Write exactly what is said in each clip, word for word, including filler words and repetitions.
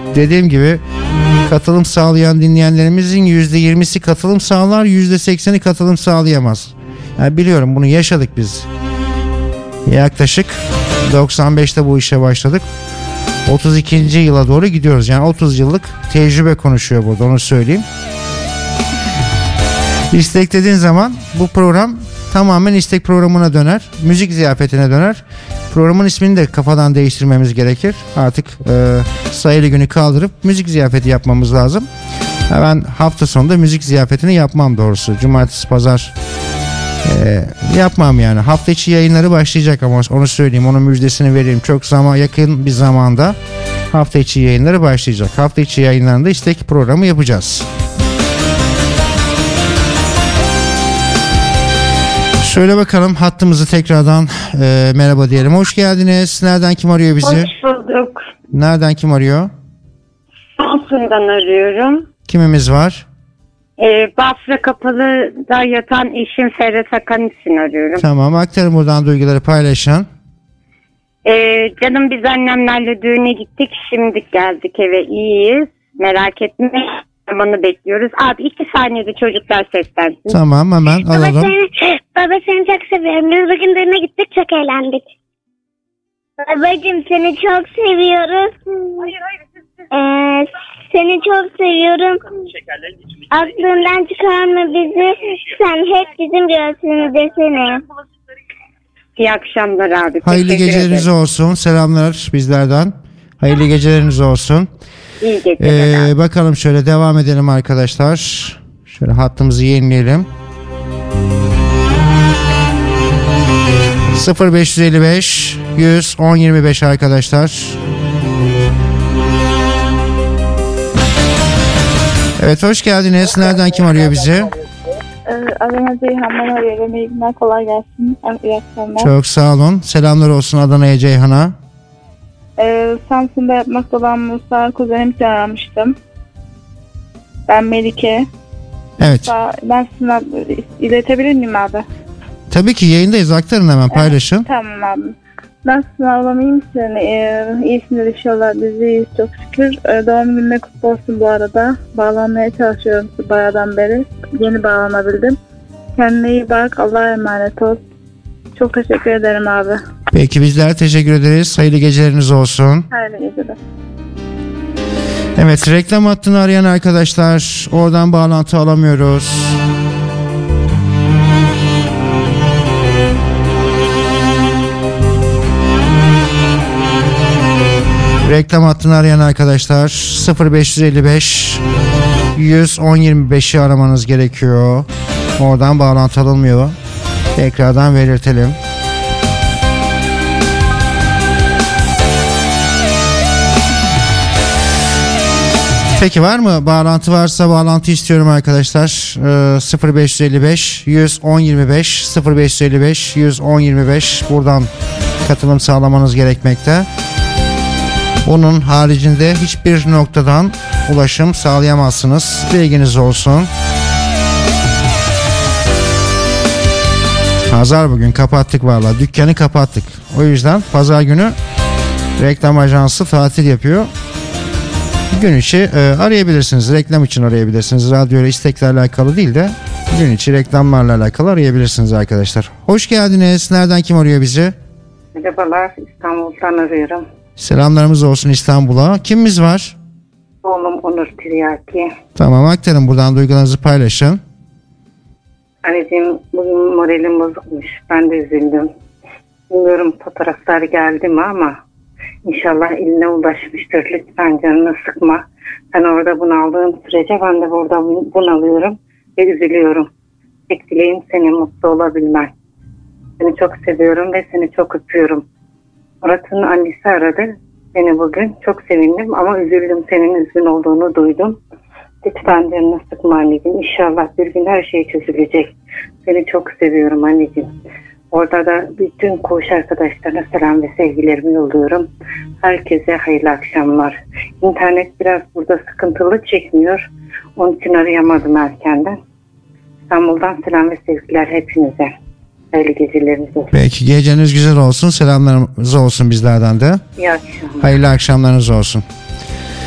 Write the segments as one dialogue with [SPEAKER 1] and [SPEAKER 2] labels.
[SPEAKER 1] dediğim gibi katılım sağlayan dinleyenlerimizin yüzde yirmisi katılım sağlar, yüzde sekseni katılım sağlayamaz. Yani biliyorum, bunu yaşadık biz. Yaklaşık doksan beşte bu işe başladık. otuz ikinci yıla doğru gidiyoruz. Yani otuz yıllık tecrübe konuşuyor burada, onu söyleyeyim. İstek dediğin zaman bu program tamamen istek programına döner. Müzik ziyafetine döner. Programın ismini de kafadan değiştirmemiz gerekir. Artık e, sayılı günü kaldırıp müzik ziyafeti yapmamız lazım. Ben hafta sonunda müzik ziyafetini yapmam doğrusu. Cumartesi, pazar e, yapmam yani. Hafta içi yayınları başlayacak ama onu söyleyeyim, onun müjdesini vereyim. Çok zaman yakın bir zamanda hafta içi yayınları başlayacak. Hafta içi yayınlarında istek programı yapacağız. Şöyle bakalım, hattımızı tekrardan e, merhaba diyelim. Hoş geldiniz. Nereden kim arıyor bizi?
[SPEAKER 2] Hoş bulduk.
[SPEAKER 1] Nereden kim arıyor?
[SPEAKER 2] Samsun'dan arıyorum.
[SPEAKER 1] Kimimiz var?
[SPEAKER 2] Ee, Bafra Kapalı'da yatan eşim Ferhat Akan için arıyorum.
[SPEAKER 1] Tamam, aktarın buradan duyguları, paylaşın.
[SPEAKER 2] Ee, canım, biz annemlerle düğüne gittik. Şimdi geldik eve, iyiyiz. Merak etme. Zamanı bekliyoruz. Abi iki saniyede çocuklar seslensin.
[SPEAKER 1] Tamam, hemen alalım.
[SPEAKER 3] Baba seni, baba seni çok seviyorum. Biz bugün düğüne gittik, çok eğlendik. Babacığım seni çok seviyoruz. Hayır hayır. Ee, seni çok seviyorum. Aklından çıkarma bizi. Sen hep bizim göğsümüzdesene.
[SPEAKER 2] İyi akşamlar abi.
[SPEAKER 1] Hayırlı geceleriniz olsun. Selamlar bizlerden. Hayırlı geceleriniz olsun.
[SPEAKER 2] İyi geceler.
[SPEAKER 1] Ee, bakalım, şöyle devam edelim arkadaşlar. Şöyle hattımızı yenileyelim. sıfır beş elli beş yüz on yirmi beş arkadaşlar. Evet, hoş geldiniz. Nereden kim arıyor bizi?
[SPEAKER 4] Adana Ceyhan'dan arıyorum. İyi günler, kolay gelsin. İyi akşamlar.
[SPEAKER 1] Çok sağ olun. Selamlar olsun Adana'ya, Ceyhan'a.
[SPEAKER 4] Ee, Samsun'da yapmakta olan Musa kuzenim için aramıştım. Ben Melike.
[SPEAKER 1] Evet.
[SPEAKER 4] Ben sizinle iletebilir miyim abi?
[SPEAKER 1] Tabii ki yayındayız. Aktarın hemen, paylaşın.
[SPEAKER 4] Evet, tamam abi. Nasılsın ablam, iyi misin? Ee, iyisindir inşallah, biz iyiyiz çok şükür. Ee, doğum gününe kutlu olsun bu arada. Bağlanmaya çalışıyorum bayağıdan beri. Yeni bağlanabildim. Kendine iyi bak, Allah'a emanet ol. Çok teşekkür ederim abi.
[SPEAKER 1] Peki, bizler teşekkür ederiz. Hayırlı geceleriniz olsun.
[SPEAKER 4] Hayırlı geceler.
[SPEAKER 1] Evet, reklam hattını arayan arkadaşlar, oradan bağlantı alamıyoruz. Reklam hattını arayan arkadaşlar sıfır beş elli beş yüz on yirmi beşi aramanız gerekiyor. Oradan bağlantı alınmıyor. Tekrardan belirtelim. Peki, var mı? Bağlantı varsa bağlantı istiyorum arkadaşlar. Ee, sıfır beş elli beş yüz on yirmi beş sıfır beş elli beş yüz on yirmi beş, buradan katılım sağlamanız gerekmekte. Bunun haricinde hiçbir noktadan ulaşım sağlayamazsınız. Bilginiz olsun. Pazar bugün kapattık vallahi. Dükkanı kapattık. O yüzden pazar günü reklam ajansı tatil yapıyor. Gün içi e, arayabilirsiniz. Reklam için arayabilirsiniz. Radyoyla isteklerle alakalı değil de gün içi reklamlarla alakalı arayabilirsiniz arkadaşlar. Hoş geldiniz. Nereden kim arıyor bizi?
[SPEAKER 2] Merhabalar, İstanbul'dan arıyorum.
[SPEAKER 1] Selamlarımız olsun İstanbul'a. Kimimiz var?
[SPEAKER 2] Oğlum Onur Tiryaki.
[SPEAKER 1] Tamam, aktarın buradan duygularınızı paylaşın.
[SPEAKER 2] Anneciğim, bugün moralim bozukmuş. Ben de üzüldüm. Bilmiyorum fotoğraflar geldi mi ama inşallah eline ulaşmıştır. Lütfen canını sıkma. Sen orada bunaldığın sürece ben de burada bunalıyorum ve üzülüyorum. Tek dileğim senin mutlu olabilmen. Seni çok seviyorum ve seni çok öpüyorum. Murat'ın annesi aradı beni bugün. Çok sevindim ama üzüldüm. Senin üzgün olduğunu duydum. Lütfen canını sıkma anneciğim. İnşallah bir gün her şey çözülecek. Seni çok seviyorum anneciğim. Orada da bütün koğuş arkadaşlarına selam ve sevgilerimi yolluyorum. Herkese hayırlı akşamlar. İnternet biraz burada sıkıntılı, çekmiyor. Onun için arayamadım erkenden. İstanbul'dan selam ve sevgiler hepinize. Hayırlı geceleriniz olsun.
[SPEAKER 1] Peki, geceniz güzel olsun. Selamlarımız olsun bizlerden de.
[SPEAKER 2] İyi akşamlar.
[SPEAKER 1] Hayırlı akşamlarınız olsun.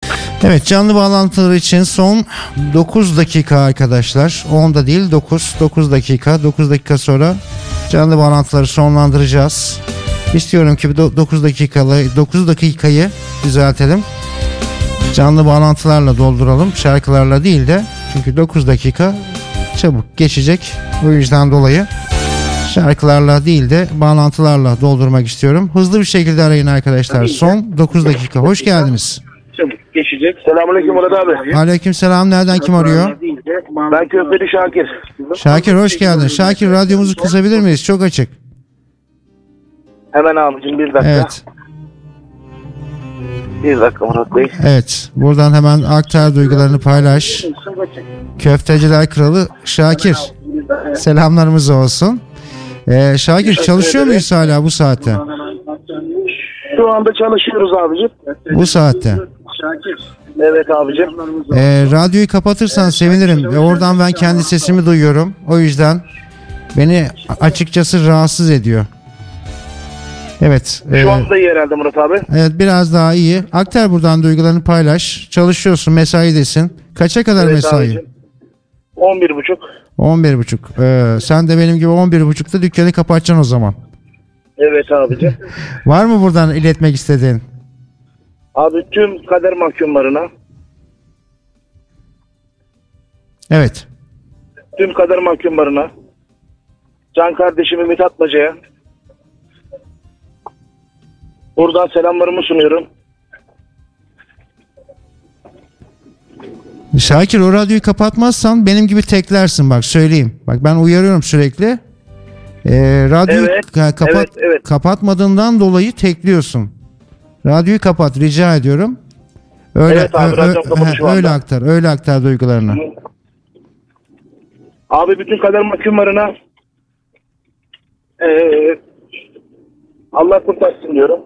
[SPEAKER 1] Evet, canlı bağlantılar için son dokuz dakika arkadaşlar. onda değil dokuz. dokuz dakika. dokuz dakika sonra canlı bağlantıları sonlandıracağız. İstiyorum ki dokuz dakikalı dokuz dakikayı düzeltelim. Canlı bağlantılarla dolduralım. Şarkılarla değil de. Çünkü dokuz dakika çabuk geçecek. O yüzden dolayı şarkılarla değil de bağlantılarla doldurmak istiyorum. Hızlı bir şekilde arayın arkadaşlar. Son dokuz dakika. Hoş geldiniz.
[SPEAKER 5] Çabuk geçecek. Selamünaleyküm Murat abi.
[SPEAKER 1] Aleykümselam. Nereden, kim arıyor?
[SPEAKER 5] Ben Köfteci Şakir.
[SPEAKER 1] Şakir hoş geldin. Şakir, radyomuzu kısabilir miyiz? Çok açık.
[SPEAKER 5] Hemen abicim bir dakika.
[SPEAKER 1] Evet.
[SPEAKER 5] Bir dakika Murat Bey.
[SPEAKER 1] Evet. Buradan hemen aktar, duygularını paylaş. Köfteciler Kralı Şakir. Selamlarımız olsun. Ee, Şakir, çalışıyor muyuz hala bu saatte?
[SPEAKER 5] Şu anda çalışıyoruz abicim.
[SPEAKER 1] Bu saatte.
[SPEAKER 5] Evet abicim.
[SPEAKER 1] Ee, radyoyu kapatırsan sevinirim. Ve oradan ben kendi sesimi duyuyorum. O yüzden beni açıkçası rahatsız ediyor. Evet.
[SPEAKER 5] Şu
[SPEAKER 1] e,
[SPEAKER 5] anda iyi herhalde Murat abi.
[SPEAKER 1] Evet, biraz daha iyi. Aktar buradan, duygularını paylaş. Çalışıyorsun, mesaidesin. Kaça kadar
[SPEAKER 5] Evet
[SPEAKER 1] mesai?
[SPEAKER 5] abicim. on bir buçuk.
[SPEAKER 1] on bir buçuk. Ee, sen de benim gibi on bir buçukta dükkanı kapatacaksın o zaman.
[SPEAKER 5] Evet abicim.
[SPEAKER 1] Var mı buradan iletmek istediğin?
[SPEAKER 5] Abi tüm kader mahkumlarına,
[SPEAKER 1] Evet.
[SPEAKER 5] tüm kader mahkumlarına, can kardeşimi Mithat Baca'ya buradan selamlarımı sunuyorum.
[SPEAKER 1] Şakir, o radyoyu kapatmazsan benim gibi teklersin, bak söyleyeyim. Bak ben uyarıyorum sürekli. Ee, radyoyu
[SPEAKER 5] Evet,
[SPEAKER 1] ka- kapat
[SPEAKER 5] evet, evet.
[SPEAKER 1] kapatmadığından dolayı tekliyorsun. Radyoyu kapat rica ediyorum. Öyle
[SPEAKER 5] Evet abi,
[SPEAKER 1] ö-
[SPEAKER 5] radyom
[SPEAKER 1] ö-
[SPEAKER 5] kapalı
[SPEAKER 1] he,
[SPEAKER 5] şu anda.
[SPEAKER 1] öyle aktar, öyle aktar duygularını.
[SPEAKER 5] Abi bütün kader mahkumlarına eee Allah kurtarsın diyorum.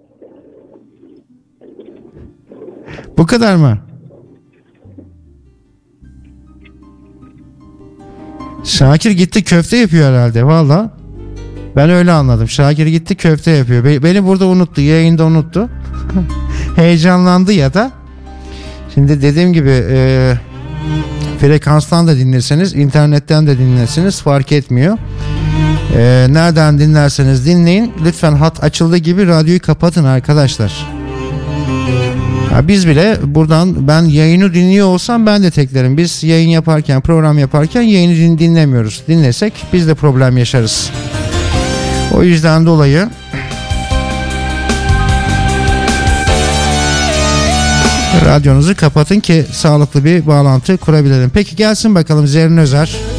[SPEAKER 1] Bu kadar mı? Şakir gitti köfte yapıyor herhalde valla. Ben öyle anladım. Şakir gitti köfte yapıyor. Be- Beni burada unuttu. Yayında unuttu. Heyecanlandı ya da. Şimdi dediğim gibi e, frekanstan da dinlerseniz, internetten de dinlerseniz fark etmiyor. E, nereden dinlerseniz dinleyin. Lütfen hat açıldığı gibi radyoyu kapatın arkadaşlar. Ya biz bile buradan, ben yayını dinliyor olsam ben de teklerim. Biz yayın yaparken, program yaparken yayını din- dinlemiyoruz. Dinlesek biz de problem yaşarız. O yüzden dolayı radyonuzu kapatın ki sağlıklı bir bağlantı kurabilelim. Peki gelsin bakalım Zerrin Özer.